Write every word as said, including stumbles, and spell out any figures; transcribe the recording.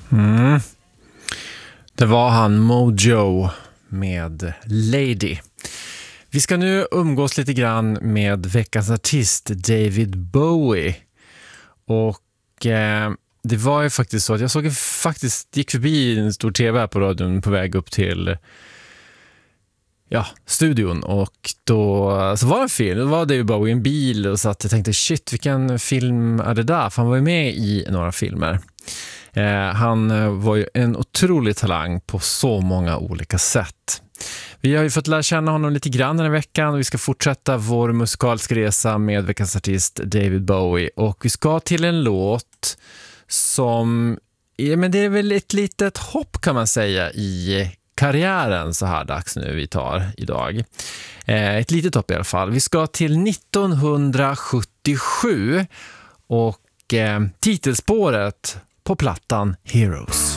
Mm. Det var han Mojo med Lady. Vi ska nu umgås lite grann med veckans artist David Bowie. Och eh, det var ju faktiskt så att jag såg faktiskt gick förbi en stor tv här på radion på väg upp till ja, studion, och då så var det en film, då var David Bowie i en bil, och så att jag tänkte shit, vilken film är det där? För han var ju med i några filmer. Eh, han var ju en otrolig talang på så många olika sätt. Vi har ju fått lära känna honom lite grann den här veckan, och vi ska fortsätta vår musikaliska resa med veckans artist David Bowie. Och vi ska till en låt som, ja, men det är väl ett litet hopp kan man säga i karriären så här dags nu vi tar idag. Eh, ett litet hopp i alla fall. Vi ska till nittonhundrasjuttiosju och eh, titelspåret på plattan Heroes.